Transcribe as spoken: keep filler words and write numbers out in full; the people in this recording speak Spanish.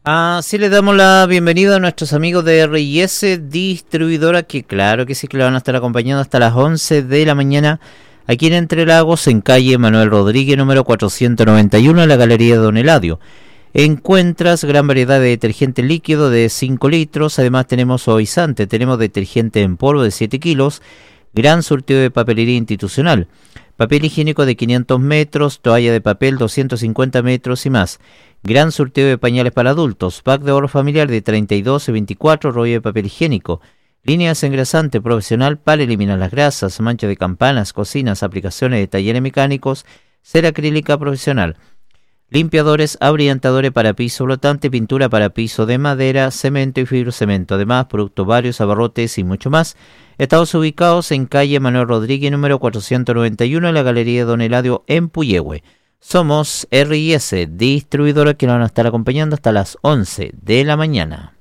Así les damos la bienvenida a nuestros amigos de R I S Distribuidora, que claro que sí que le van a estar acompañando hasta las once de la mañana, aquí en Entre Lagos, en calle Manuel Rodríguez, número cuatrocientos noventa y uno, en la Galería Don Eladio. Encuentras gran variedad de detergente líquido de cinco litros, además tenemos suavizante, tenemos detergente en polvo de siete kilos, gran surtido de papelería institucional, papel higiénico de quinientos metros, toalla de papel doscientos cincuenta metros y más. Gran surtido de pañales para adultos, pack de ahorro familiar de treinta y dos y veinticuatro, rollo de papel higiénico, línea desengrasante profesional para eliminar las grasas, mancha de campanas, cocinas, aplicaciones de talleres mecánicos, cera acrílica profesional, limpiadores, abrillantadores para piso flotante, pintura para piso de madera, cemento y fibrocemento, además productos varios, abarrotes y mucho más. Estamos ubicados en calle Manuel Rodríguez, número cuatrocientos noventa y uno, en la Galería Don Eladio, en Puyehue. Somos R I S Distribuidora, que nos van a estar acompañando hasta las once de la mañana.